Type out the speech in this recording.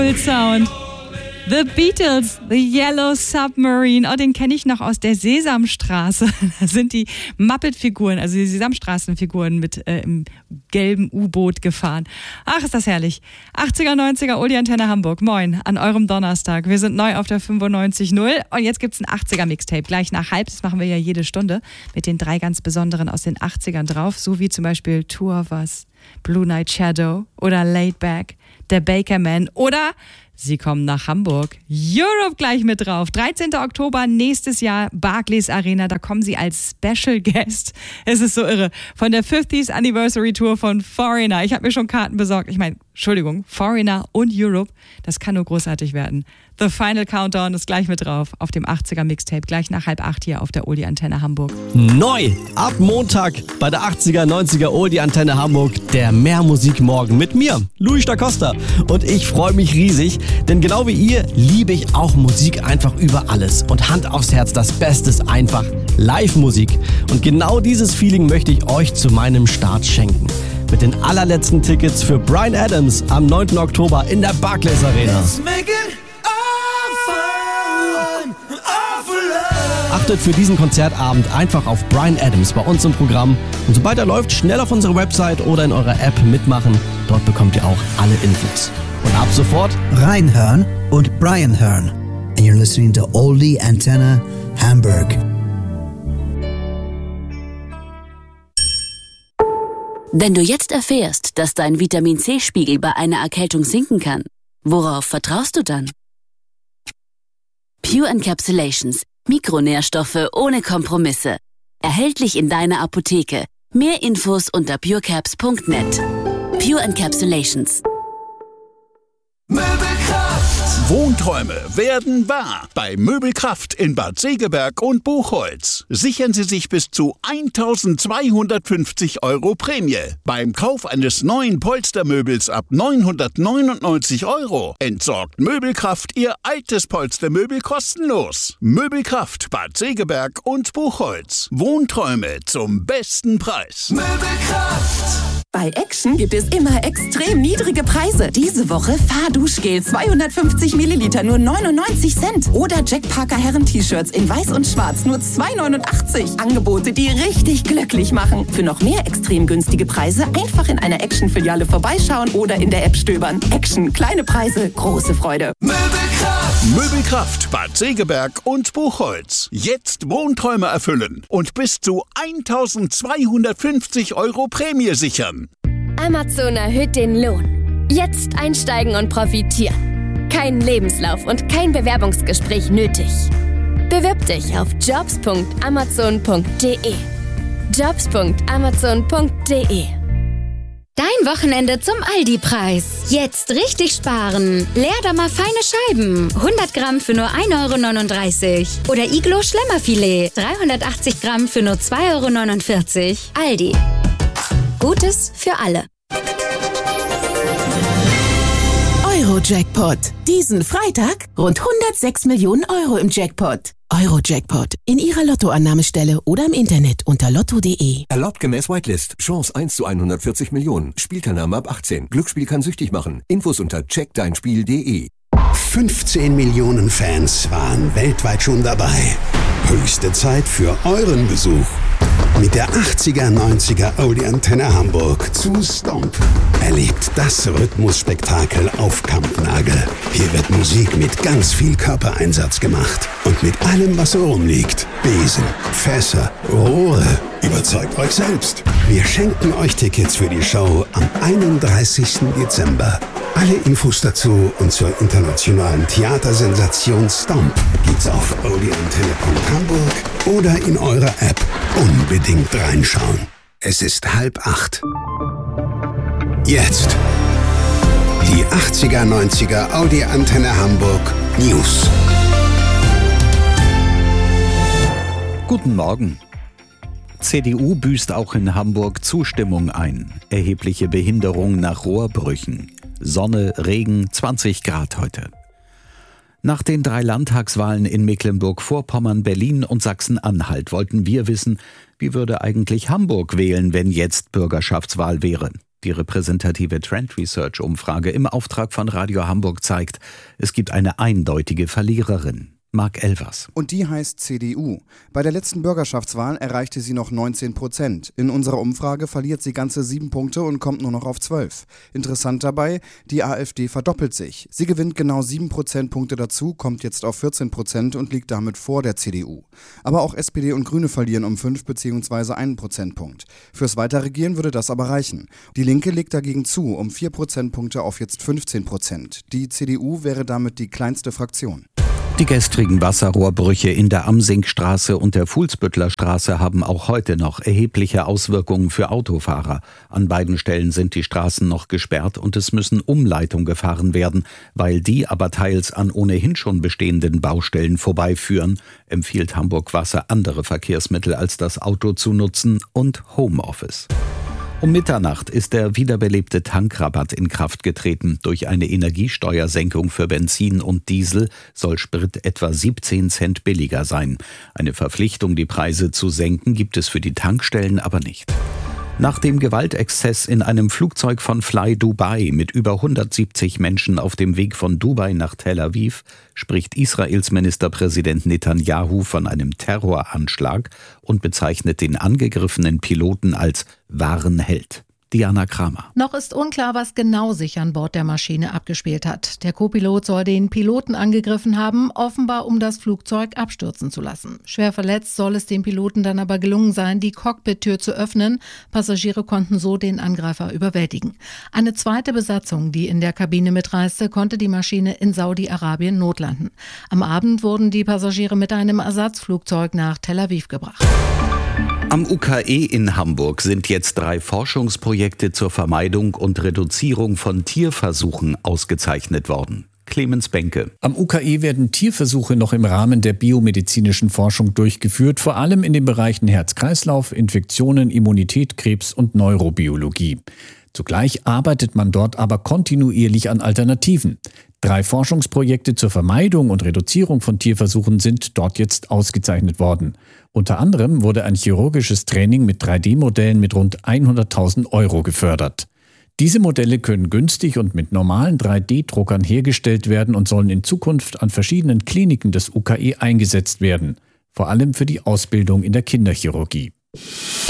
Sound. The Beatles, The Yellow Submarine. Oh, den kenne ich noch aus der Sesamstraße. Da sind die Muppet-Figuren, also die Sesamstraßenfiguren mit im gelben U-Boot gefahren. Ach, ist das herrlich. 80er, 90er, Oldie Antenne Hamburg. Moin, an eurem Donnerstag. Wir sind neu auf der 95.0 und jetzt gibt's ein 80er-Mixtape. Gleich nach halb, das machen wir ja jede Stunde, mit den 3 ganz besonderen aus den 80ern drauf, so wie zum Beispiel Two of Us, Blue Night Shadow oder Laid Back, der Baker Man oder Sie kommen nach Hamburg. Europe gleich mit drauf. 13. Oktober nächstes Jahr, Barclays Arena. Da kommen sie als Special Guest. Es ist so irre. Von der 50th Anniversary Tour von Foreigner. Ich habe mir schon Karten besorgt. Ich meine, Entschuldigung, Foreigner und Europe. Das kann nur großartig werden. The Final Countdown ist gleich mit drauf auf dem 80er Mixtape. Gleich nach 7:30 hier auf der Oldie Antenne Hamburg. Neu ab Montag bei der 80er, 90er Oldie Antenne Hamburg. Der Mehrmusikmorgen mit mir, Luis da Costa. Und ich freue mich riesig, denn genau wie ihr liebe ich auch Musik einfach über alles. Und Hand aufs Herz, das Beste ist einfach Live-Musik. Und genau dieses Feeling möchte ich euch zu meinem Start schenken. Mit den allerletzten Tickets für Bryan Adams am 9. Oktober in der Barclays Arena. Achtet für diesen Konzertabend einfach auf Bryan Adams bei uns im Programm. Und sobald er läuft, schnell auf unserer Website oder in eurer App mitmachen. Dort bekommt ihr auch alle Infos. Und ab sofort reinhören und Bryan hören. And you're listening to Oldie Antenne Hamburg. Wenn du jetzt erfährst, dass dein Vitamin-C-Spiegel bei einer Erkältung sinken kann, worauf vertraust du dann? Pure Encapsulations. Mikronährstoffe ohne Kompromisse. Erhältlich in deiner Apotheke. Mehr Infos unter purecaps.net. Pure Encapsulations. Wohnträume werden wahr bei Möbelkraft in Bad Segeberg und Buchholz. Sichern Sie sich bis zu 1.250 € Prämie. Beim Kauf eines neuen Polstermöbels ab 999 € entsorgt Möbelkraft Ihr altes Polstermöbel kostenlos. Möbelkraft Bad Segeberg und Buchholz. Wohnträume zum besten Preis. Möbelkraft! Bei Action gibt es immer extrem niedrige Preise. Diese Woche Fahrduschgel 250 Milliliter nur 99 Cent. Oder Jack Parker Herren-T-Shirts in weiß und schwarz nur 2,89 €. Angebote, die richtig glücklich machen. Für noch mehr extrem günstige Preise einfach in einer Action-Filiale vorbeischauen oder in der App stöbern. Action, kleine Preise, große Freude. Möbelkraft! Möbelkraft Bad Segeberg und Buchholz. Jetzt Wohnträume erfüllen und bis zu 1.250 € Prämie sichern. Amazon erhöht den Lohn. Jetzt einsteigen und profitieren. Kein Lebenslauf und kein Bewerbungsgespräch nötig. Bewirb dich auf jobs.amazon.de. jobs.amazon.de. Dein Wochenende zum Aldi-Preis. Jetzt richtig sparen. Leerdammer feine Scheiben. 100 Gramm für nur 1,39 € Oder Iglo Schlemmerfilet. 380 Gramm für nur 2,49 €. Aldi. Gutes für alle. Euro-Jackpot. Diesen Freitag rund 106 Millionen € im Jackpot. Euro-Jackpot. In Ihrer Lottoannahmestelle oder im Internet unter lotto.de. Erlaubt gemäß Whitelist. Chance 1 zu 140 Millionen. Spielteilnahme ab 18. Glücksspiel kann süchtig machen. Infos unter checkdeinspiel.de. 15 Millionen Fans waren weltweit schon dabei. Höchste Zeit für euren Besuch. Mit der 80er, 90er Oldie Antenne Hamburg zu Stomp. Erlebt das Rhythmusspektakel auf Kampnagel. Hier wird Musik mit ganz viel Körpereinsatz gemacht. Und mit allem, was so rumliegt. Besen, Fässer, Rohre. Überzeugt euch selbst. Wir schenken euch Tickets für die Show am 31. Dezember. Alle Infos dazu und zur internationalen Theatersensation Stomp gibt's auf audioantenne.hamburg oder in eurer App. Unbedingt reinschauen. Es ist 7:30. Jetzt die 80er, 90er Audi Antenne Hamburg News. Guten Morgen. CDU büßt auch in Hamburg Zustimmung ein. Erhebliche Behinderung nach Rohrbrüchen. Sonne, Regen, 20 Grad heute. Nach den 3 Landtagswahlen in Mecklenburg-Vorpommern, Berlin und Sachsen-Anhalt wollten wir wissen, wie würde eigentlich Hamburg wählen, wenn jetzt Bürgerschaftswahl wäre. Die repräsentative Trend Research Umfrage im Auftrag von Radio Hamburg zeigt, es gibt eine eindeutige Verliererin. Marc Elvers. Und die heißt CDU. Bei der letzten Bürgerschaftswahl erreichte sie noch 19%. In unserer Umfrage verliert sie ganze 7 Punkte und kommt nur noch auf 12. Interessant dabei, die AfD verdoppelt sich. Sie gewinnt genau 7 Prozentpunkte dazu, kommt jetzt auf 14% und liegt damit vor der CDU. Aber auch SPD und Grüne verlieren um 5 bzw. 1 Prozentpunkt. Fürs Weiterregieren würde das aber reichen. Die Linke legt dagegen zu, um 4 Prozentpunkte auf jetzt 15%. Die CDU wäre damit die kleinste Fraktion. Die gestrigen Wasserrohrbrüche in der Amsinkstraße und der Fuhlsbüttler Straße haben auch heute noch erhebliche Auswirkungen für Autofahrer. An beiden Stellen sind die Straßen noch gesperrt und es müssen Umleitungen gefahren werden. Weil die aber teils an ohnehin schon bestehenden Baustellen vorbeiführen, empfiehlt Hamburg Wasser andere Verkehrsmittel als das Auto zu nutzen und Homeoffice. Um Mitternacht ist der wiederbelebte Tankrabatt in Kraft getreten. Durch eine Energiesteuersenkung für Benzin und Diesel soll Sprit etwa 17 Cent billiger sein. Eine Verpflichtung, die Preise zu senken, gibt es für die Tankstellen aber nicht. Nach dem Gewaltexzess in einem Flugzeug von Fly Dubai mit über 170 Menschen auf dem Weg von Dubai nach Tel Aviv spricht Israels Ministerpräsident Netanyahu von einem Terroranschlag und bezeichnet den angegriffenen Piloten als wahren Held. Diana Kramer. Noch ist unklar, was genau sich an Bord der Maschine abgespielt hat. Der Co-Pilot soll den Piloten angegriffen haben, offenbar um das Flugzeug abstürzen zu lassen. Schwer verletzt soll es dem Piloten dann aber gelungen sein, die Cockpit-Tür zu öffnen. Passagiere konnten so den Angreifer überwältigen. Eine zweite Besatzung, die in der Kabine mitreiste, konnte die Maschine in Saudi-Arabien notlanden. Am Abend wurden die Passagiere mit einem Ersatzflugzeug nach Tel Aviv gebracht. Am UKE in Hamburg sind jetzt 3 Forschungsprojekte zur Vermeidung und Reduzierung von Tierversuchen ausgezeichnet worden. Clemens Benke. Am UKE werden Tierversuche noch im Rahmen der biomedizinischen Forschung durchgeführt, vor allem in den Bereichen Herz-Kreislauf, Infektionen, Immunität, Krebs und Neurobiologie. Zugleich arbeitet man dort aber kontinuierlich an Alternativen. 3 Forschungsprojekte zur Vermeidung und Reduzierung von Tierversuchen sind dort jetzt ausgezeichnet worden. Unter anderem wurde ein chirurgisches Training mit 3D-Modellen mit rund 100.000 € gefördert. Diese Modelle können günstig und mit normalen 3D-Druckern hergestellt werden und sollen in Zukunft an verschiedenen Kliniken des UKE eingesetzt werden, vor allem für die Ausbildung in der Kinderchirurgie.